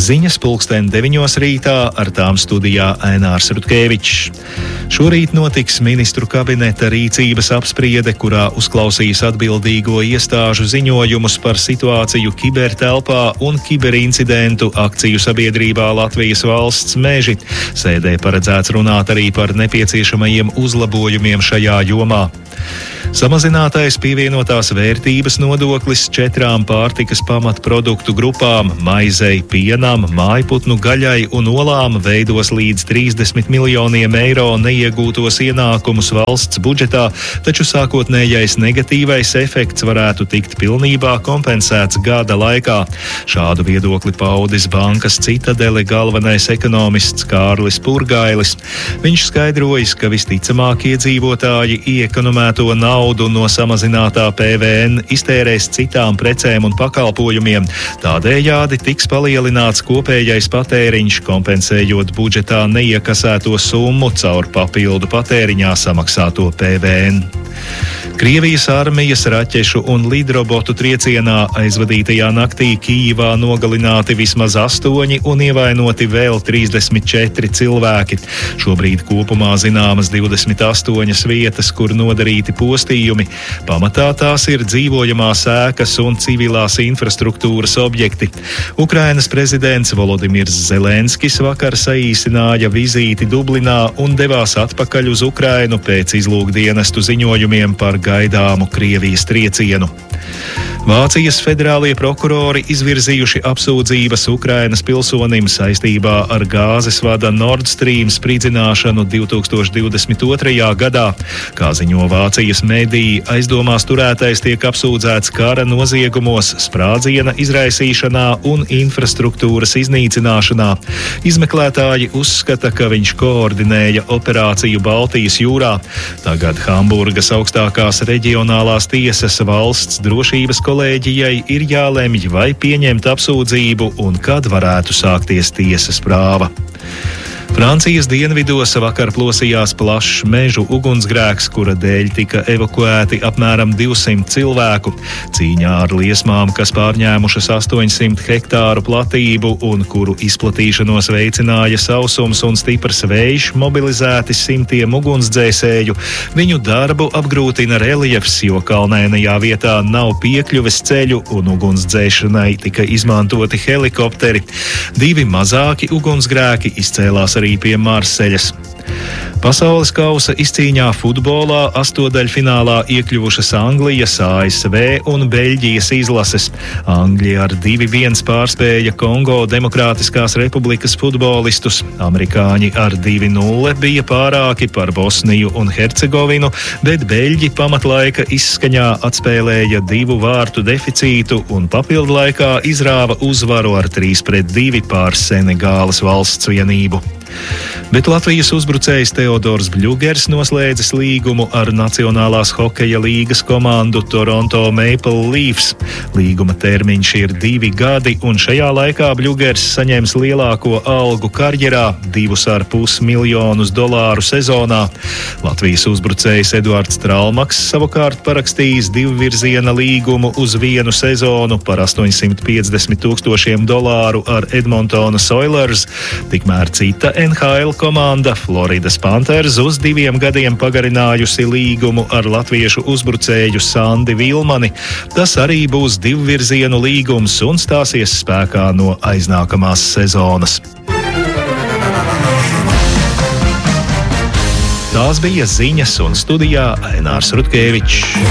Ziņas 9:00 rītā, ar tām studijā Ainārs Rutkevičs. Šorīt notiks ministru kabineta rīcības apspriede, kurā uzklausīs atbildīgo iestāžu ziņojumus par situāciju kibertelpā un kiberincidentu akciju sabiedrībā Latvijas Valsts meži. Sēdē paredzēts runāt arī par nepieciešamajiem uzlabojumiem šajā jomā. Samazinātais pievienotās vērtības nodoklis 4 pārtikas pamatproduktu grupām - maizei, pienam, mājputnu gaļai un olām veidos līdz 30 miljoniem eiro neiegūtos ienākumus valsts budžetā, taču sākotnējais negatīvais efekts varētu tikt pilnībā kompensēts gada laikā. Šādu viedokli paudis bankas Citadele galvenais ekonomists Kārlis Purgailis. Viņš skaidrojis, ka visticamāk iedzīvotāji iekonomēto naudu no samazinātā PVN iztērēs citām precēm un pakalpojumiem. Tādējādi tiks palielināts kopējais patēriņš, kompensējot budžetā neiekasēto summu caur papildu patēriņā samaksāto PVN. Krievijas armijas raķešu un lidrobotu triecienā aizvadītajā naktī Kijivā nogalināti vismaz 8 un ievainoti vēl 34 cilvēki. Šobrīd kopumā zināmas 28 vietas, kur nodarīti postījumi. Pamatā tās ir dzīvojamās ēkas un civilās infrastruktūras objekti. Ukrainas prezidents Volodimirs Zelenskis vakar saīsināja vizīti Dublinā un devās atpakaļ uz Ukrainu pēc izlūkdienestu ziņojumiem par gaidāmu Krievijas triecienu. Vācijas federālie prokurori izvirzījuši apsūdzības Ukrainas pilsonim saistībā ar gāzes vada Nord Stream spridzināšanu 2022. gadā. Kā ziņo Vācijas mediji, aizdomās turētais tiek apsūdzēts kara noziegumos, sprādziena izraisīšanā un infrastruktūras iznīcināšanā. Izmeklētāji uzskata, ka viņš koordinēja operāciju Baltijas jūrā. Tagad Hamburgas augstākās reģionālās tiesas valsts drošības kolēģijai ir jālemj, vai pieņemt apsūdzību un kad varētu sākties tiesas prāva. Francijas dienvidos vakar plosījās plašs mežu ugunsgrēks, kura dēļ tika evakuēti apmēram 200 cilvēku. Cīņā ar liesmām, kas pārņēmušas 800 hektāru platību un kuru izplatīšanos veicināja sausums un stiprs vējš, mobilizēti simtiem ugunsdzēsēju. Viņu darbu apgrūtina reljefs, jo kalnēnajā vietā nav piekļuves ceļu un ugunsdzēšanai tika izmantoti helikopteri. 2 mazāki ugunsgrēki izcēlās arī pie Marseļas. Pasaules kausa izcīņā futbolā astodaļfinālā iekļuvušas Anglijas, ASV un Beļģijas izlases. Angļi ar 2-1 pārspēja Kongo Demokrātiskās republikas futbolistus. Amerikāņi ar 2-0 bija pārāki par Bosniju un Hercegovinu, bet Beļģi pamatlaika izskaņā atspēlēja 2 vārtu deficītu un papildlaikā izrāva uzvaru ar 3-2 pār Senegālas valsts vienību. Bet Latvijas uzbrucējs Teodors Bļugers noslēdzis līgumu ar Nacionālās hokeja līgas komandu Toronto Maple Leafs. Līguma termiņš ir 2 gadi, un šajā laikā Bļugers saņems lielāko algu karjerā - $2,5 miljonus sezonā. Latvijas uzbrucējs Eduards Tralmaks savukārt parakstījis 2-virziena līgumu uz 1 sezonu par $850,000 ar Edmontonas Oilers, tikmēr cita NHL komanda Floridas Panthers uz 2 gadiem pagarinājusi līgumu ar latviešu uzbrucēju Sandi Vilmani. Tas arī būs 2-virzienu līgums un stāsies spēkā no aiznākamās sezonas. Tās bija ziņas, un studijā Ainārs Rutkevičs.